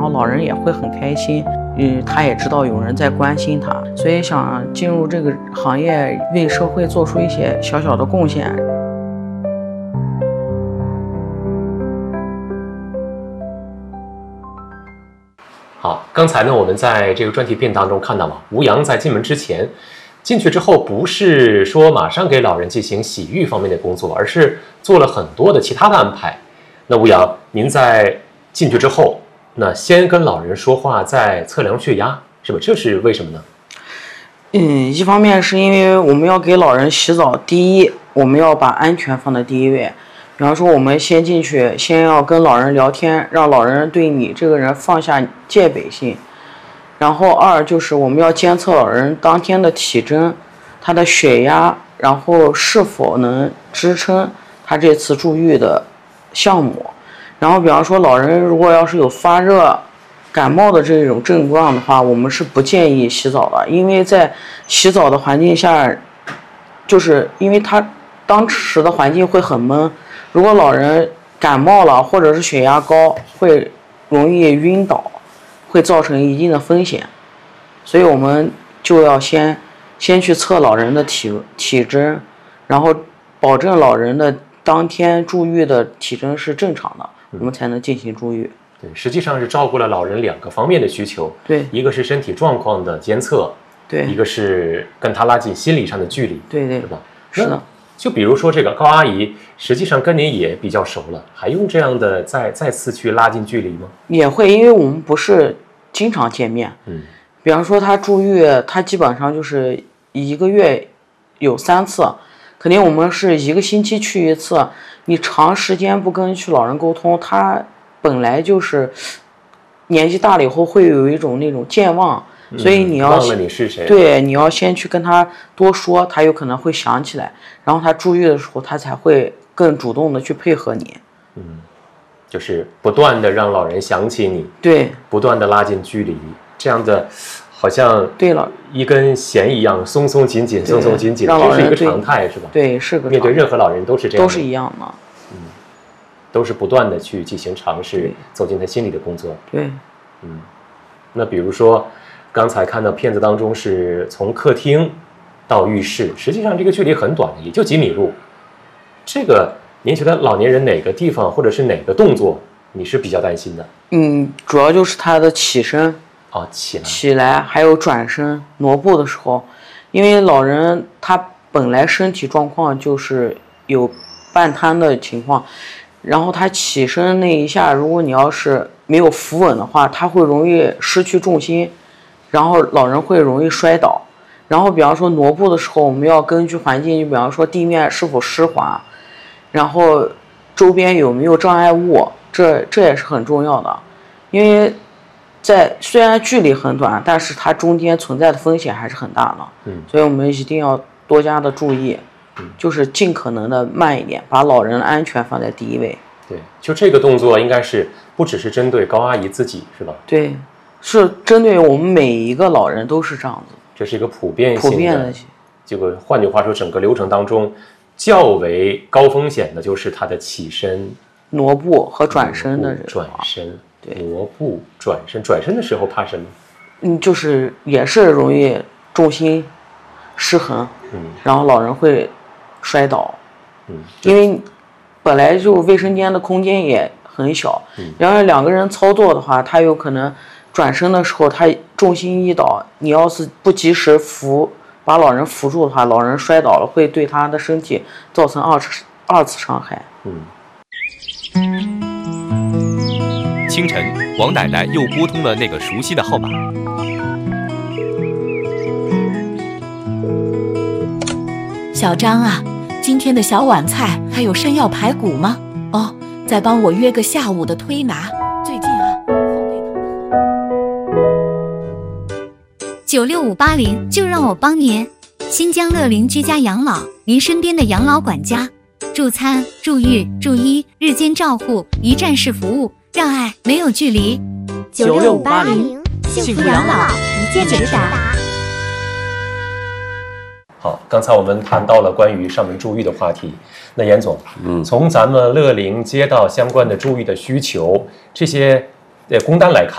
后老人也会很开心，他也知道有人在关心他，所以想进入这个行业，为社会做出一些小小的贡献。 好，刚才呢，我们在这个专题片当中看到了吴阳在进门之前，进去之后不是说马上给老人进行洗浴方面的工作，而是做了很多的其他的安排。那吴阳，您在进去之后，那先跟老人说话，再测量血压，是吧？这是为什么呢？ 一方面是因为我们要给老人洗澡，第一，我们要把安全放在第一位。比方说，我们先进去，先要跟老人聊天，让老人对你这个人放下戒备心。然后二就是我们要监测老人当天的体征，他的血压，然后是否能支撑他这次住院的项目。然后比方说，老人如果要是有发热、感冒的这种症状的话，我们是不建议洗澡的，因为在洗澡的环境下，就是因为他当时的环境会很闷。如果老人感冒了，或者是血压高，会容易晕倒，会造成一定的风险，所以我们就要先去测老人的体征，然后保证老人的当天住院的体征是正常的，我们才能进行住院。 对，实际上是照顾了老人2个方面的需求。 对， 一个是身体状况的监测， 对， 一个是跟他拉近心理上的距离， 对， 是吧？ 是的。 就比如说这个高阿姨，实际上跟您也比较熟了，还用这样的再次去拉近距离吗？ 也会，因为我们不是经常见面。比方说她住院，她基本上就是1个月有3次，肯定我们是1个星期去1次。你长时间不跟老人沟通，他本来就是年纪大了以后会有一种那种健忘。所以你要忘了你是谁， 对，你要先去跟他多说，他有可能会想起来，然后他住院的时候，他才会更主动的去配合你。 就是不断的让老人想起你， 对， 不断的拉近距离，这样的好像对了， 一根弦一样松松紧紧，松松紧紧，这是一个常态，是吧？ 对，是个常态。 面对任何老人都是这样， 都是一样的。 都是不断的去进行尝试，走进他心里的工作。 对， 那比如说。刚才看到片子当中是从客厅到浴室，实际上这个距离很短的，也就几米路。这个您觉得老年人哪个地方或者是哪个动作你是比较担心的？ 主要就是他的起身起来还有转身挪步的时候，因为老人他本来身体状况就是有半瘫的情况，然后他起身那一下，如果你要是没有扶稳的话，他会容易失去重心，然后老人会容易摔倒。然后比方说挪步的时候，我们要根据环境，就比方说地面是否湿滑，然后周边有没有障碍物，这也是很重要的。因为虽然距离很短，但是它中间存在的风险还是很大的。所以我们一定要多加的注意，就是尽可能的慢一点，把老人的安全放在第一位。 对，就这个动作应该是不只是针对高阿姨自己，是吧？ 对，是针对我们每一个老人都是这样子。 这是一个普遍的。这个换句话说，整个流程当中较为高风险的就是他的起身、 挪步和转身的人。 转身， 对， 挪步、转身。转身的时候怕什么？ 就是也是容易重心失衡，然后老人会摔倒。因为本来就卫生间的空间也很小，然后2个人操作的话，他有可能转身的时候他重心一倒，你要是不及时把老人扶住的话，老人摔倒了会对他的身体造成二次伤害。 清晨，王奶奶又拨通了那个熟悉的号码。 小张啊，今天的小碗菜还有山药排骨吗？哦，再帮我约个下午的推拿。最近啊，后背疼。 96580就让我帮您。新疆乐龄居家养老，您身边的养老管家，助餐、助育、助医，日间照护，一站式服务，让爱没有距离。 96580幸福养老，一键直达。 好，刚才我们谈到了关于上门住院的话题。那严总，从咱们乐龄接到相关的住院的需求，这些工单来看，